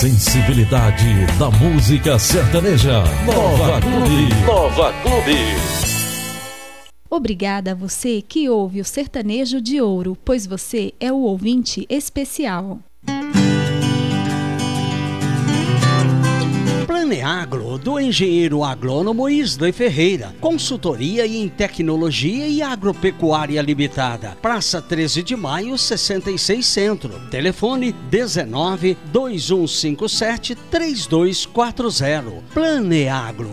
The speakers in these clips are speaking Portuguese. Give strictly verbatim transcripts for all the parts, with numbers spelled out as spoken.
sensibilidade da música sertaneja. Nova Clube. Nova Clube. Obrigada a você que ouve o Sertanejo de Ouro, pois você é o ouvinte especial. Planeagro, do engenheiro agrônomo Isley Ferreira. Consultoria em tecnologia e agropecuária limitada. Praça treze de maio, sessenta e seis Centro. Telefone dezenove, dois um cinco sete, três dois quatro zero. Planeagro.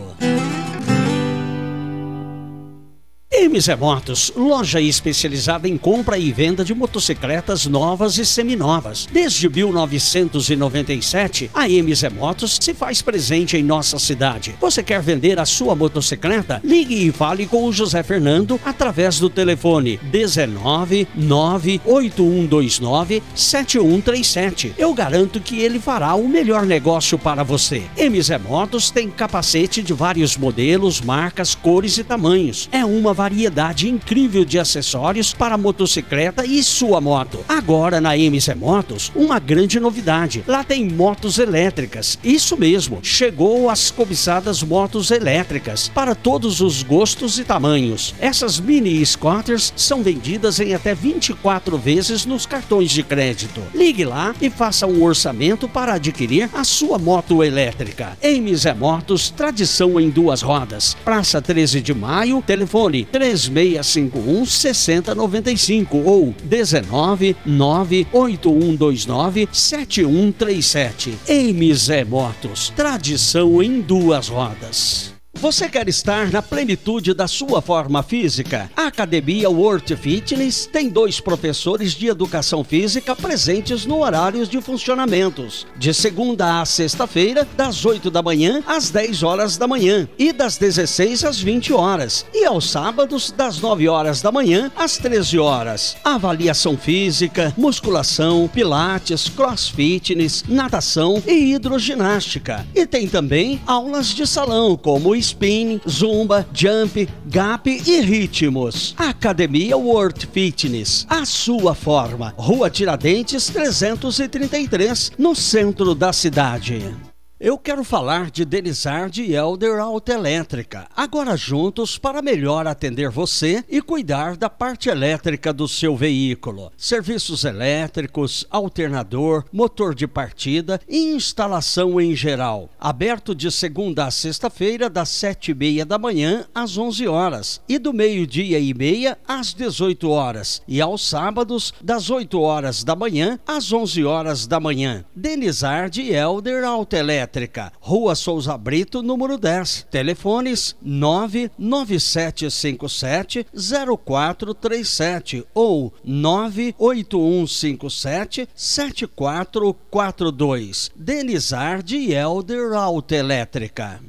M Z Motos, loja especializada em compra e venda de motocicletas novas e seminovas. Desde mil novecentos e noventa e sete, a M Z Motos se faz presente em nossa cidade. Você quer vender a sua motocicleta? Ligue e fale com o José Fernando através do telefone dezenove, nove oito um dois nove, sete um três sete. Eu garanto que ele fará o melhor negócio para você. M Z Motos tem capacete de vários modelos, marcas, cores e tamanhos. É uma variedade incrível de acessórios para motocicleta e sua moto. Agora na M Z Motos, uma grande novidade. Lá tem motos elétricas. Isso mesmo, chegou as cobiçadas motos elétricas para todos os gostos e tamanhos. Essas mini scooters são vendidas em até vinte e quatro vezes nos cartões de crédito. Ligue lá e faça um orçamento para adquirir a sua moto elétrica. M Z Motos, tradição em duas rodas. Praça treze de maio, telefone três seis cinco um, seis zero nove cinco ou dezenove, nove oito um dois nove, sete um três sete. M Z Motos, tradição em duas rodas. Você quer estar na plenitude da sua forma física? A Academia World Fitness tem dois professores de educação física presentes no horários de funcionamentos. De segunda a sexta-feira, das oito da manhã às dez horas da manhã e das dezesseis às vinte horas. E aos sábados, das nove horas da manhã às treze horas. Avaliação física, musculação, pilates, crossfitness, natação e hidroginástica. E tem também aulas de salão, como spin, zumba, jump, gap e ritmos. Academia World Fitness, a sua forma. Rua Tiradentes trezentos e trinta e três, no centro da cidade. Eu quero falar de Denizard e Elder Autoelétrica, agora juntos para melhor atender você e cuidar da parte elétrica do seu veículo. Serviços elétricos, alternador, motor de partida e instalação em geral. Aberto de segunda a sexta-feira, das sete e meia da manhã às onze horas e do meio-dia e meia às dezoito horas e aos sábados, das oito horas da manhã às onze horas da manhã. Denizard e Elder Autoelétrica. Rua Souza Brito, número dez. Telefones nove nove sete cinco sete zero quatro três sete ou nove oito um cinco sete sete quatro quatro dois. Denizard e Elder Autoelétrica.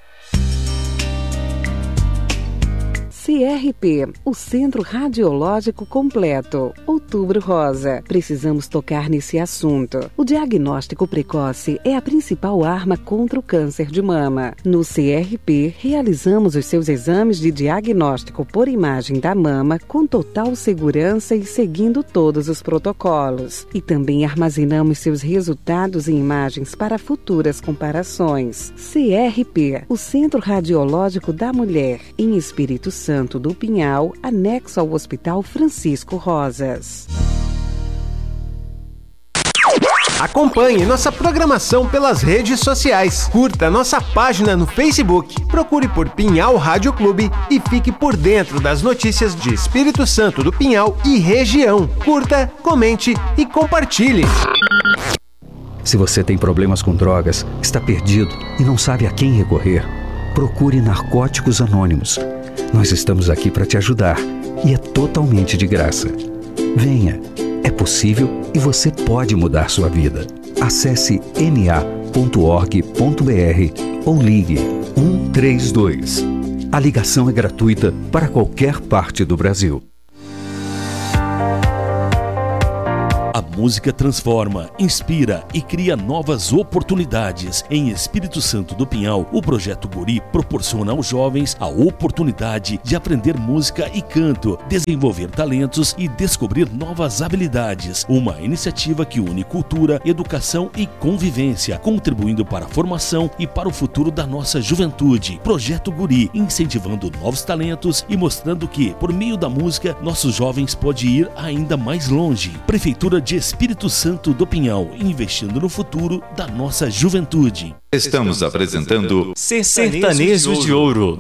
C R P, o Centro Radiológico Completo. Outubro Rosa. Precisamos tocar nesse assunto. O diagnóstico precoce é a principal arma contra o câncer de mama. No C R P, realizamos os seus exames de diagnóstico por imagem da mama com total segurança e seguindo todos os protocolos. E também armazenamos seus resultados em imagens para futuras comparações. C R P, o Centro Radiológico da Mulher, em Espírito Santo do Pinhal, anexo ao Hospital Francisco Rosas. Acompanhe nossa programação pelas redes sociais. Curta nossa página no Facebook. Procure por Pinhal Rádio Clube e fique por dentro das notícias de Espírito Santo do Pinhal e região. Curta, comente e compartilhe. Se você tem problemas com drogas, está perdido e não sabe a quem recorrer, procure Narcóticos Anônimos. Nós estamos aqui para te ajudar e é totalmente de graça. Venha, é possível e você pode mudar sua vida. Acesse n a ponto org ponto b r ou ligue um três dois. A ligação é gratuita para qualquer parte do Brasil. A música transforma, inspira e cria novas oportunidades. Em Espírito Santo do Pinhal, o Projeto Guri proporciona aos jovens a oportunidade de aprender música e canto, desenvolver talentos e descobrir novas habilidades. Uma iniciativa que une cultura, educação e convivência, contribuindo para a formação e para o futuro da nossa juventude. Projeto Guri, incentivando novos talentos e mostrando que, por meio da música, nossos jovens podem ir ainda mais longe. Prefeitura de Espírito Santo do Pinhal, investindo no futuro da nossa juventude. Estamos apresentando Sertanejos de Ouro.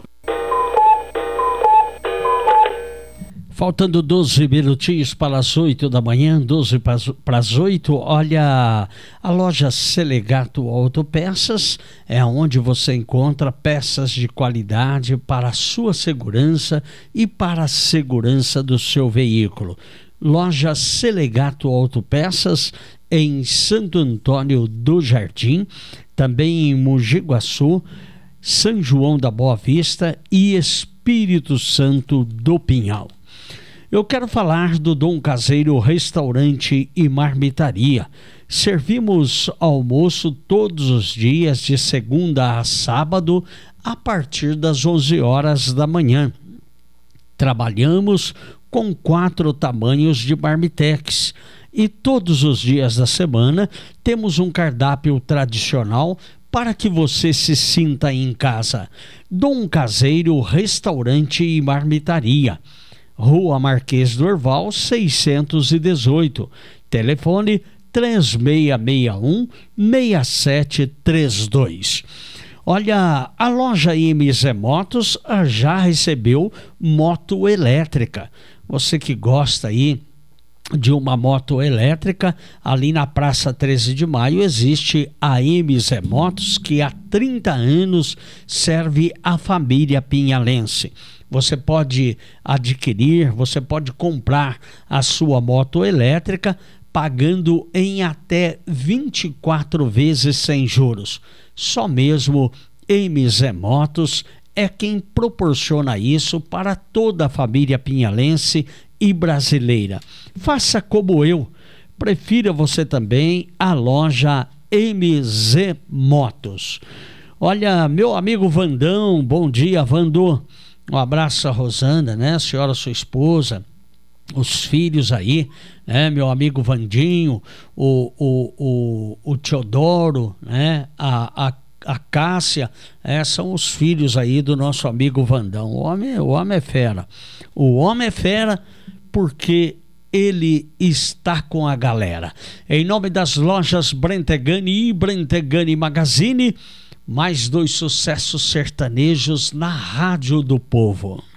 Faltando doze minutinhos para as oito da manhã, doze para as oito, olha, a loja Selegato Autopeças é onde você encontra peças de qualidade para a sua segurança e para a segurança do seu veículo. Loja Selegato Autopeças em Santo Antônio do Jardim, também em Mogi Guaçu, São João da Boa Vista e Espírito Santo do Pinhal. Eu quero falar do Dom Caseiro Restaurante e Marmitaria. Servimos almoço todos os dias, de segunda a sábado, a partir das onze horas da manhã. Trabalhamos com quatro tamanhos de marmitex e todos os dias da semana temos um cardápio tradicional para que você se sinta em casa. Dom Caseiro Restaurante e Marmitaria. Rua Marquês do Orval, seiscentos e dezoito. Telefone três seis seis um, seis sete três dois. Olha, a loja M Z Motos já recebeu moto elétrica. Você que gosta aí de uma moto elétrica, ali na Praça treze de Maio existe a M Z Motos, que há trinta anos serve a família pinhalense. Você pode adquirir, você pode comprar a sua moto elétrica pagando em até vinte e quatro vezes sem juros. Só mesmo M Z Motos é quem proporciona isso para toda a família pinhalense e brasileira. Faça como eu, prefira você também a loja M Z Motos. Olha, meu amigo Vandão, bom dia, Vandô. Um abraço a Rosana, né? A senhora, sua esposa, os filhos aí, né? Meu amigo Vandinho, o, o, o, o Teodoro, né? A, a, a Cássia, é, são os filhos aí do nosso amigo Vandão. O homem, o homem é fera. O homem é fera porque ele está com a galera. Em nome das lojas Brentegani e Brentegani Magazine, mais dois sucessos sertanejos na Rádio do Povo.